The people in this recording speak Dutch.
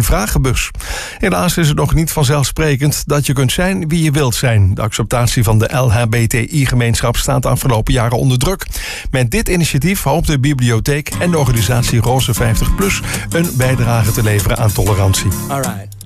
vragenbus. Helaas is het nog niet vanzelfsprekend dat je kunt zijn wie je wilt zijn. De acceptatie van de LHBTI-gemeenschap staat de afgelopen jaren onder druk. Met dit initiatief hoopt de bibliotheek en de organisatie Roze 50PLUS een bijdrage te leveren aan tolerantie. All right.